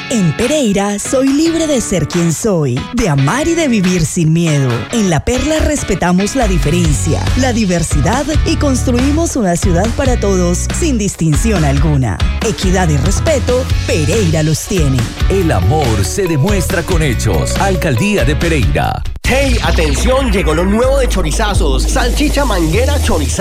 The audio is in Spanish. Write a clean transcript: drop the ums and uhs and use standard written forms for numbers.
En Pereira soy libre de ser quien soy, de amar y de vivir sin miedo. En La Perla respetamos la diferencia, la diversidad y construimos una ciudad para todos sin distinción alguna. Equidad y respeto, Pereira los tiene. El amor se demuestra con hechos. Alcaldía de Pereira. ¡Hey! ¡Atención! Llegó lo nuevo de Chorizazos. Salchicha manguera chorizada.